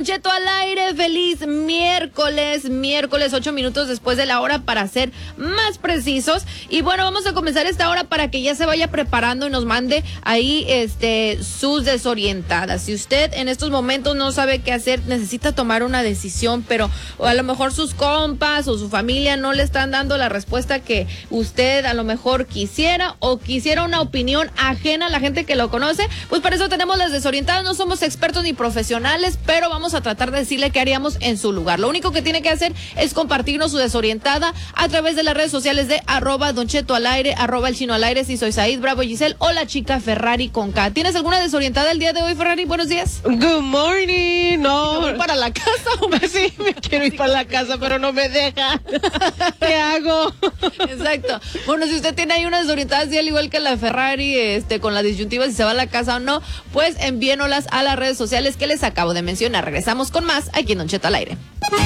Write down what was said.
Don Cheto al aire, feliz miércoles, 8 minutos después de la hora para ser más precisos. Y bueno, vamos a comenzar esta hora para que ya se vaya preparando y nos mande ahí sus desorientadas. Si usted en estos momentos no sabe qué hacer, necesita tomar una decisión, pero a lo mejor sus compas o su familia no le están dando la respuesta que usted a lo mejor quisiera, o quisiera una opinión ajena a la gente que lo conoce, pues para eso tenemos las desorientadas. No somos expertos ni profesionales, pero vamos a tratar de decirle qué haríamos en su lugar. Lo único que tiene que hacer es compartirnos su desorientada a través de las redes sociales de @Don Cheto al aire, @El Chino al aire, si soy Said Bravo Giselle o la chica Ferrari con K. ¿Tienes alguna desorientada el día de hoy, Ferrari? Buenos días. Good morning. No. ¿Me voy para la casa? Sí, me quiero ir para la casa, pero no me deja. ¿Qué hago? Exacto. Bueno, si usted tiene ahí una desorientada, así al igual que la Ferrari, con la disyuntiva si se va a la casa o no, pues envíenolas a las redes sociales que les acabo de mencionar. Regresamos con más aquí en Don Cheto al aire.